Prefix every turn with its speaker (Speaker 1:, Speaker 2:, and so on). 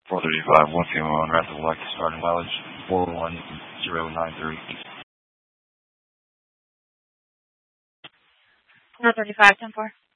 Speaker 1: 435, 1 female on Rapid Select, starting mileage 41093.
Speaker 2: 435, 10-4.